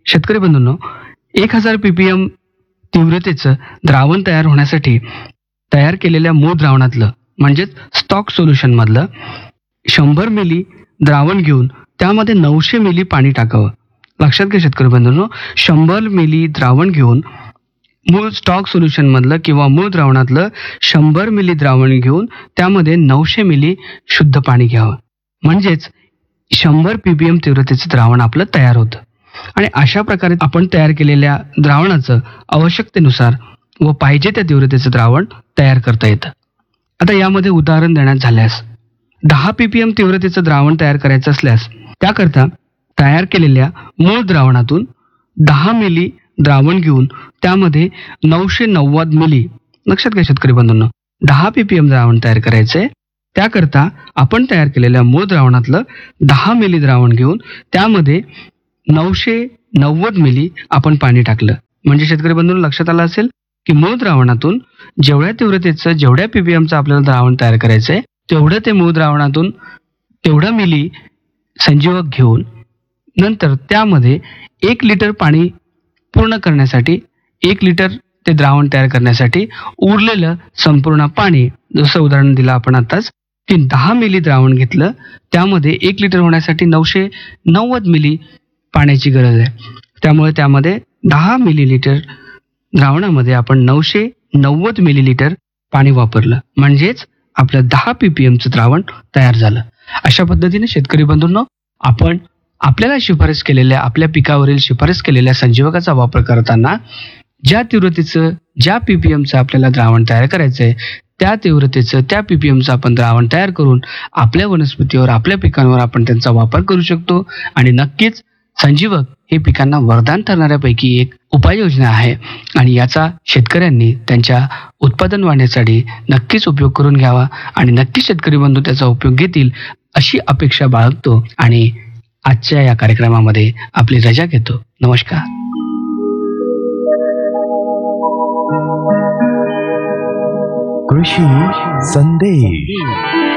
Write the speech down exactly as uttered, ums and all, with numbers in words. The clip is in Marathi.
शेतकरी बंधूंनो, एक हजार पीपीएम तीव्रतेचं द्रावण तयार होण्यासाठी तयार केलेल्या मूळ द्रावणातलं म्हणजेच स्टॉक सोल्युशन मधलं शंभर मिली द्रावण घेऊन त्यामध्ये नऊशे मिली पाणी टाकावं. लक्षात घ्या शेतकरी बंधूंनो, शंभर मिली द्रावण घेऊन मूळ स्टॉक सोल्युशन मधलं किंवा मूळ द्रावणातलं शंभर मिली द्रावण घेऊन त्यामध्ये नऊशे मिली शुद्ध पाणी घ्यावं. म्हणजेच शंभर पीपीएम तीव्रतेचं द्रावण आपलं तयार होतं. आणि अशा प्रकारे आपण तयार केलेल्या द्रावणाचं आवश्यकतेनुसार व पाहिजे त्या तीव्रतेचं द्रावण तयार करता येतं. आता यामध्ये उदाहरण देण्यात झाल्यास दहा पीपीएम तीव्रतेचं द्रावण तयार करायचं असल्यास त्याकरता तयार केलेल्या मूळ द्रावणातून दहा मिली द्रावण घेऊन त्यामध्ये नऊशे नव्वद मिली, लक्षात घ्या शेतकरी बंधूंनो, दहा पीपीएम द्रावण तयार करायचंय. त्याकरता आपण तयार केलेल्या मूळ द्रावणातलं दहा मिली द्रावण घेऊन त्यामध्ये नऊशे नव्वद मिली आपण पाणी टाकलं. म्हणजे शेतकरी बंधूंनो लक्षात आलं असेल की मूळ द्रावणातून जेवढ्या तीव्रतेचं जेवढ्या पीपीएमचं आपल्याला द्रावण तयार करायचंय तेवढं ते मूळ द्रावणातून तेवढं मिली संजीवक घेऊन नंतर त्यामध्ये एक लिटर पाणी पूर्ण करण्यासाठी एक लिटर ते द्रावण तयार करण्यासाठी उरलेलं संपूर्ण पाणी, जसं उदाहरण दिलं आपण आताच की दहा मिली द्रावण घेतलं त्यामध्ये एक लिटर होण्यासाठी नऊशे नव्वद मिली पाण्याची गरज आहे. त्यामुळे त्यामध्ये दहा मिली लिटर द्रावणामध्ये आपण नऊशे नव्वद मिली लिटर पाणी वापरलं. म्हणजेच आपलं दहा पीपीएमचं द्रावण तयार झालं. अशा पद्धतीने शेतकरी बंधूंनो, आपण आपल्याला शिफारस केलेल्या आपल्या पिकावरील शिफारस केलेल्या संजीवकाचा वापर करताना ज्या तीव्रतेचं ज्या पीपीएमचं आपल्याला द्रावण तयार करायचंय त्या तीव्रतेचं त्या पीपीएमचं आपण द्रावण तयार करून आपल्या वनस्पतीवर आपल्या पिकांवर आपण त्यांचा वापर करू शकतो. आणि नक्कीच संजीवक हे पिकांना वरदान ठरणाऱ्यापैकी एक उपाययोजना आहे आणि याचा शेतकऱ्यांनी त्यांच्या उत्पादन वाढण्यासाठी नक्कीच उपयोग करून घ्यावा आणि नक्कीच शेतकरी बंधू त्याचा उपयोग घेतील अशी अपेक्षा बाळगतो आणि आजच्या या कार्यक्रमामध्ये आपली रजा घेतो. नमस्कार. कृषी संदेश.